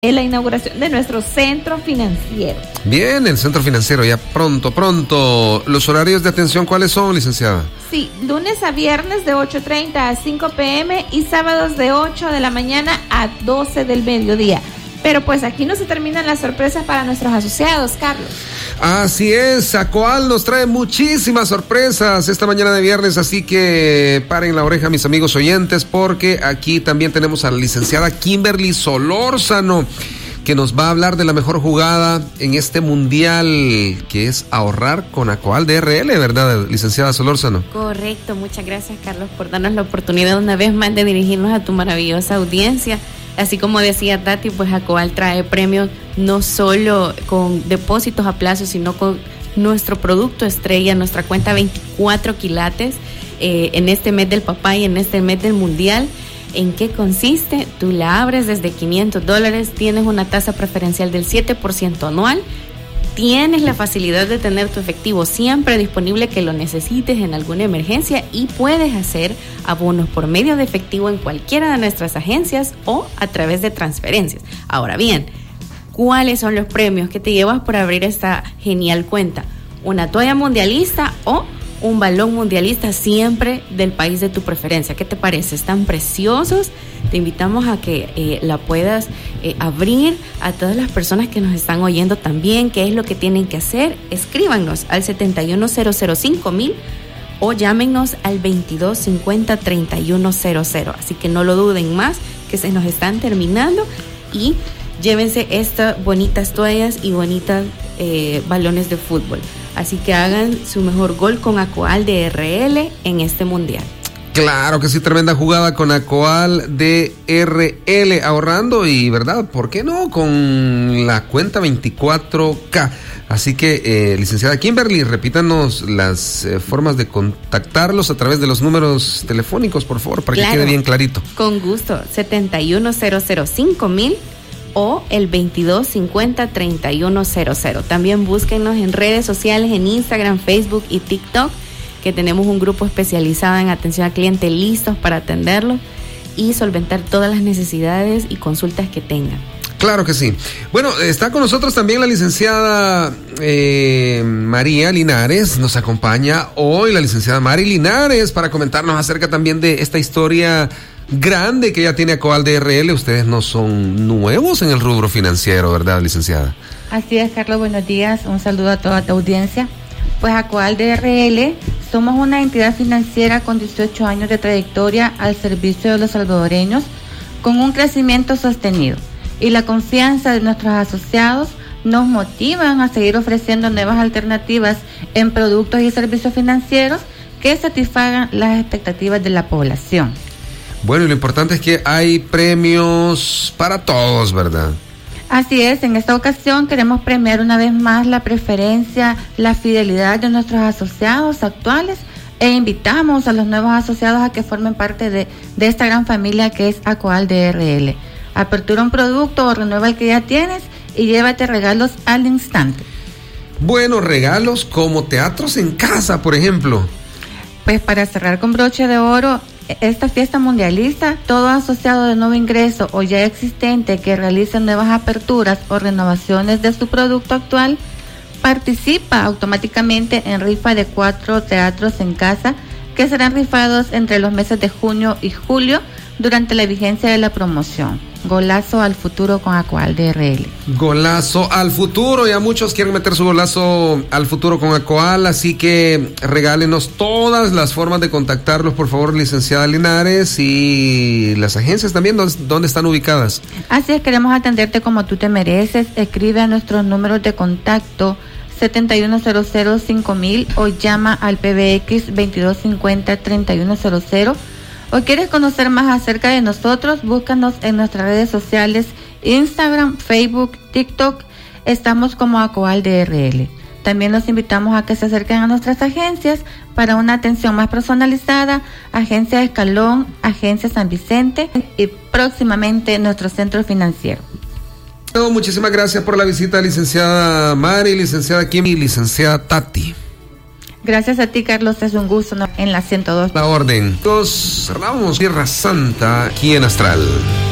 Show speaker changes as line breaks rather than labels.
en la inauguración de nuestro centro financiero.
Bien, el centro financiero ya pronto. ¿Los horarios de atención cuáles son, licenciada?
Sí, lunes a viernes de 8:30 a 5 p.m. y sábados de 8 de la mañana a 12 del mediodía. Pero pues aquí no se terminan las sorpresas para nuestros asociados, Carlos.
Así es, Acoal nos trae muchísimas sorpresas esta mañana de viernes, así que paren la oreja, mis amigos oyentes, porque aquí también tenemos a la licenciada Kimberly Solórzano, que nos va a hablar de la mejor jugada en este mundial, que es ahorrar con Acoal DRL, ¿verdad, licenciada Solórzano?
Correcto, muchas gracias, Carlos, por darnos la oportunidad una vez más de dirigirnos a tu maravillosa audiencia. Así como decía Tati, pues Acoal trae premios no solo con depósitos a plazo, sino con nuestro producto estrella, nuestra cuenta 24 quilates, en este mes del papá y en este mes del mundial. ¿En qué consiste? Tú la abres desde $500, tienes una tasa preferencial del 7% anual, tienes la facilidad de tener tu efectivo siempre disponible que lo necesites en alguna emergencia y puedes hacer abonos por medio de efectivo en cualquiera de nuestras agencias o a través de transferencias. Ahora bien, ¿cuáles son los premios que te llevas por abrir esta genial cuenta? Una toalla mundialista o un balón mundialista, siempre del país de tu preferencia. ¿Qué te parece? Están preciosos. Te invitamos a que la puedas abrir. A todas las personas que nos están oyendo también, ¿qué es lo que tienen que hacer? Escríbanos al 71005,000 o llámenos al 2250-3100. Así que no lo duden más, que se nos están terminando, y llévense estas bonitas toallas y bonitas balones de fútbol. Así que hagan su mejor gol con Acoal DRL en este mundial.
Claro que sí, tremenda jugada con Acoal DRL, ahorrando y, ¿verdad? ¿Por qué no? Con la cuenta 24K. Así que, licenciada Kimberly, repítanos las formas de contactarlos a través de los números telefónicos, por favor, para que quede bien clarito.
Con gusto, 71005,000 o el 2250-3100. También búsquenos en redes sociales, en Instagram, Facebook y TikTok, que tenemos un grupo especializado en atención al cliente listos para atenderlo y solventar todas las necesidades y consultas que tengan.
Claro que sí. Bueno, está con nosotros también la licenciada María Linares. Nos acompaña hoy la licenciada Mari Linares para comentarnos acerca también de esta historia grande que ya tiene Acoal DRL. Ustedes no son nuevos en el rubro financiero, ¿verdad, licenciada?
Así es, Carlos, buenos días, un saludo a toda tu audiencia. Pues Acoal DRL somos una entidad financiera con 18 años de trayectoria al servicio de los salvadoreños, con un crecimiento sostenido, y la confianza de nuestros asociados nos motivan a seguir ofreciendo nuevas alternativas en productos y servicios financieros que satisfagan las expectativas de la población.
Bueno, y lo importante es que hay premios para todos, ¿verdad?
Así es, en esta ocasión queremos premiar una vez más la preferencia, la fidelidad de nuestros asociados actuales, e invitamos a los nuevos asociados a que formen parte de esta gran familia que es Acoal DRL. Apertura un producto o renueva el que ya tienes y llévate regalos al instante.
Bueno, regalos como teatros en casa, por ejemplo.
Pues para cerrar con broche de oro esta fiesta mundialista, todo asociado de nuevo ingreso o ya existente que realice nuevas aperturas o renovaciones de su producto actual participa automáticamente en rifa de 4 teatros en casa que serán rifados entre los meses de junio y julio durante la vigencia de la promoción. Golazo al futuro con Acoal DRL.
Golazo al futuro, ya muchos quieren meter su golazo al futuro con Acoal, así que regálenos todas las formas de contactarlos, por favor, licenciada Linares, y las agencias también, ¿dónde están ubicadas?
Así es, queremos atenderte como tú te mereces. Escribe a nuestros números de contacto 71005,000 o llama al PBX 2250-3100. ¿O quieres conocer más acerca de nosotros? Búscanos en nuestras redes sociales, Instagram, Facebook, TikTok. Estamos como Acoal DRL. También los invitamos a que se acerquen a nuestras agencias para una atención más personalizada, Agencia Escalón, Agencia San Vicente y próximamente nuestro centro financiero.
Muchísimas gracias por la visita, licenciada Mari, licenciada Kim y licenciada Tati.
Gracias a ti, Carlos, es un gusto, ¿no? En la 102.
La orden. Nos cerramos Tierra Santa aquí en Astral.